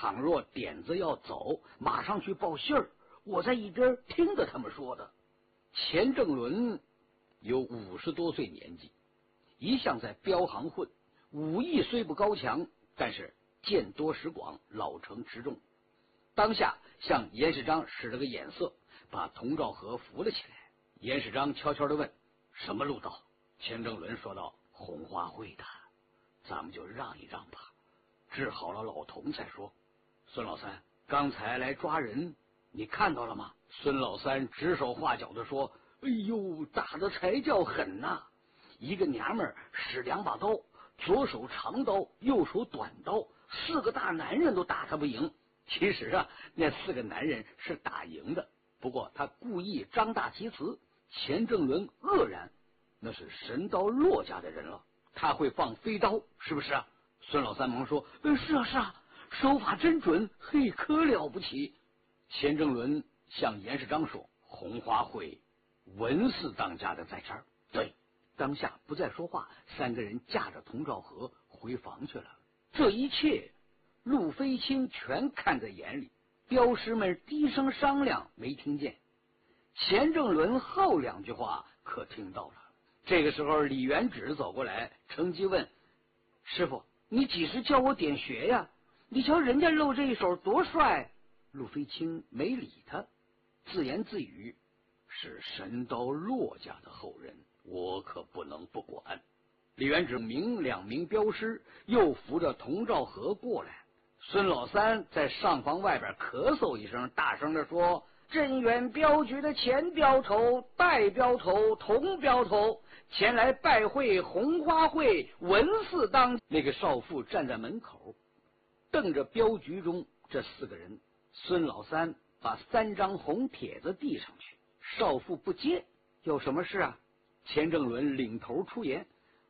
倘若点子要走，马上去报信儿。我在一边听着他们说的。钱正伦有50多岁年纪，一向在镖行混，武艺虽不高强，但是见多识广，老成持重。当下向严世章使了个眼色，把童兆和扶了起来。严世章悄悄地问：什么路道？钱正伦说道：红花会的，咱们就让一让吧，治好了老童再说。孙老三，刚才来抓人，你看到了吗？孙老三指手画脚地说：哎呦，打的才叫狠呐！一个娘们儿使2把刀，左手长刀，右手短刀，4个大男人都打他不赢。其实啊，那4个男人是打赢的，不过他故意张大其词。钱正伦愕然，那是神刀骆家的人了，他会放飞刀是不是啊？孙老三忙说：是啊是啊，手法真准，嘿，可了不起。钱正伦向严世章说：红花会文四当家的在这儿。对，当下不再说话，3个人驾着童兆和回房去了。这一切陆飞卿全看在眼里，镖师们低声商量没听见，钱正伦后2句话可听到了。这个时候李元直走过来，乘机问：师傅，你几时教我点穴呀？你瞧人家露这一手多帅。陆飞卿没理他，自言自语：是神刀骆家的后人，我可不能不管。李元直明2名镖师又扶着童兆和过来。孙老三在上房外边咳嗽一声，大声地说：镇远镖局的钱镖头、戴镖头、童镖头前来拜会红花会文四当。那个少妇站在门口，瞪着镖局中这4个人。孙老三把3张红帖子递上去，少妇不接。有什么事啊？钱正伦领头出言：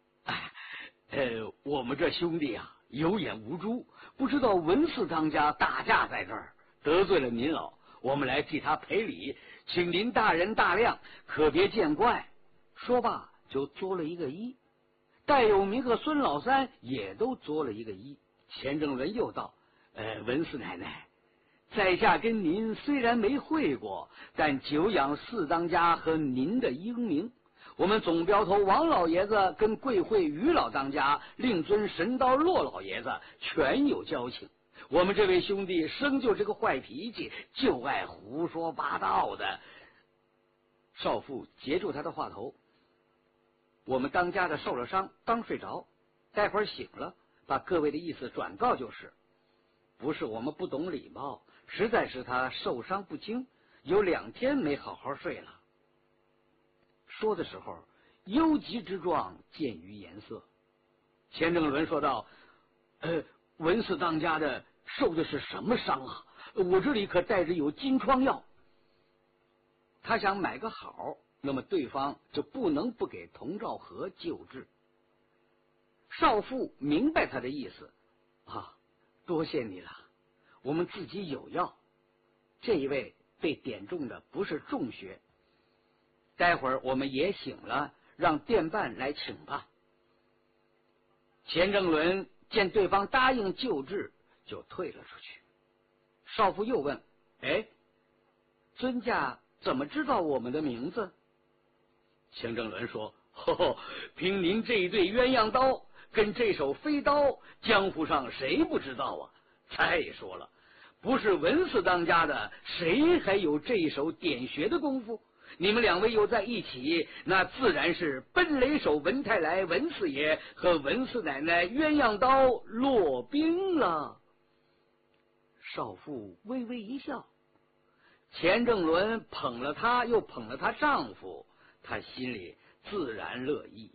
我们这兄弟啊，有眼无珠，不知道文四当家打架在这儿，得罪了您老，我们来替他赔礼，请您大人大量，可别见怪。说罢就作了一个揖。戴有明和孙老三也都作了一个揖。钱正伦又道：文四奶奶，在下跟您虽然没会过，但久仰四当家和您的英名。我们总镖头王老爷子跟贵会于老当家令尊神刀骆老爷子全有交情。我们这位兄弟生就这个坏脾气，就爱胡说八道的。少妇截住他的话头：我们当家的受了伤，刚睡着，待会儿醒了，把各位的意思转告就是。不是我们不懂礼貌，实在是他受伤不轻，有2天没好好睡了。说的时候，忧急之状见于颜色。钱正伦说道：文四当家的受的是什么伤啊？我这里可带着有金疮药。他想买个好，那么对方就不能不给童兆和救治。少妇明白他的意思：多谢你了，我们自己有药。这一位被点中的不是重穴，待会儿我们也醒了，让店办来请吧。钱正伦见对方答应救治，就退了出去。少妇又问：尊驾怎么知道我们的名字？钱正伦说：凭您这一对鸳鸯刀跟这手飞刀，江湖上谁不知道啊？再说了，不是文四当家的，谁还有这一手点穴的功夫？你们2位又在一起，那自然是奔雷手文泰来文四爷和文四奶奶鸳鸯刀落冰了。少妇微微一笑，钱正伦捧了她，又捧了她丈夫，她心里自然乐意。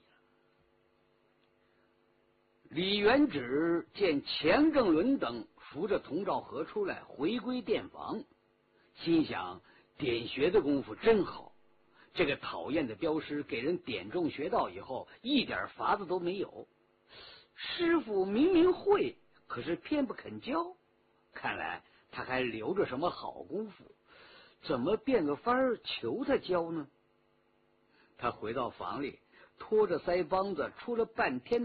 李元直见钱正伦等扶着童兆和出来，回归店房，心想点穴的功夫真好，这个讨厌的镖师给人点中穴道以后一点法子都没有。师傅明明会，可是偏不肯教，看来他还留着什么好功夫，怎么变个法儿求他教呢？他回到房里，拖着腮帮子出了半天